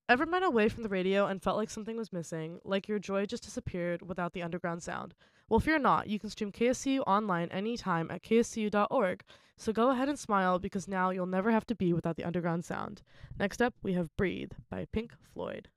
Ever been away from the radio and felt like something was missing, like your joy just disappeared without the underground sound? Well, fear not, you can stream KSCU online anytime at kscu.org. So go ahead and smile because now you'll never have to be without the underground sound. Next up, we have Breathe by Pink Floyd.